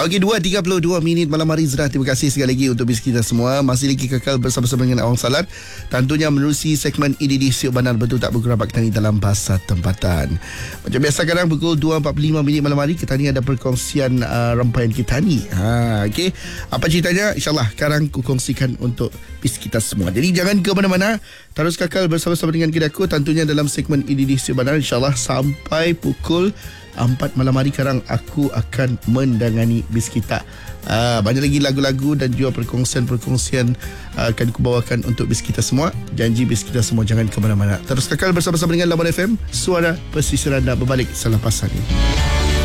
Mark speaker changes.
Speaker 1: Okey, 2.32 minit malam hari. Zrah, terima kasih sekali lagi untuk bis kita semua. Masih lagi kekal bersama-sama dengan Awang Salat. Tentunya menerusi segmen Ididi Siok Benar Betul Tak Bergerabat Ketani dalam bahasa tempatan. Macam biasa kadang pukul 2.45 minit malam hari, kita ni ada perkongsian rempaian kita ni. Okey, apa ceritanya? InsyaAllah sekarang aku kongsikan untuk bis kita semua. Jadi jangan ke mana-mana, terus kekal bersama-sama dengan kita aku. Tentunya dalam segmen Ididi Siok Benar, InsyaAllah sampai pukul 4 malam hari sekarang aku akan mendangani bis kita. Banyak lagi lagu-lagu dan juga perkongsian-perkongsian akan aku bawakan untuk bis kita semua. Janji bis kita semua jangan ke mana-mana. Terus kekal bersama-sama dengan Labuan FM, suara pesisir anda berbalik selepas ini.